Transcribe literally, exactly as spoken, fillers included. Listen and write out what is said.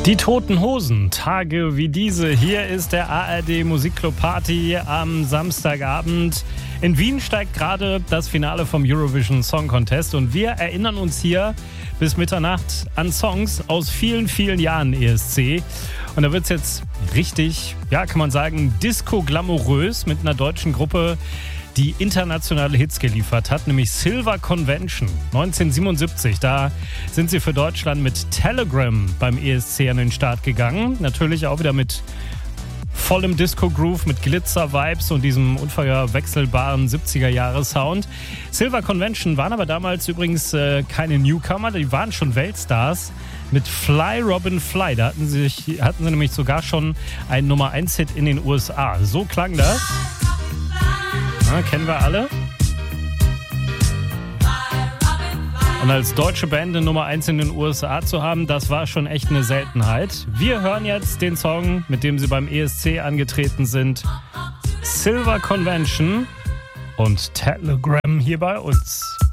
Die Toten Hosen, Tage wie diese. Hier ist der A R D Musikclub Party am Samstagabend. In Wien steigt gerade das Finale vom Eurovision Song Contest und wir erinnern uns hier bis Mitternacht an Songs aus vielen, vielen Jahren E S C. Und da wird es jetzt richtig, ja, kann man sagen, disco-glamourös mit einer deutschen Gruppe, die internationale Hits geliefert hat, nämlich Silver Convention. neunzehnhundertsiebenundsiebzig, da sind sie für Deutschland mit Telegram beim E S C an den Start gegangen. Natürlich auch wieder mit vollem Disco-Groove, mit Glitzer-Vibes und diesem unverwechselbaren siebziger-Jahre-Sound. Silver Convention waren aber damals übrigens äh, keine Newcomer, die waren schon Weltstars. Mit Fly Robin Fly, da hatten sie, hatten sie nämlich sogar schon einen Nummer eins Hit in den U S A. So klang das. Ja, kennen wir alle. Und als deutsche Band eine Nummer eins in den U S A zu haben, das war schon echt eine Seltenheit. Wir hören jetzt den Song, mit dem sie beim E S C angetreten sind. Silver Convention und Telegram hier bei uns.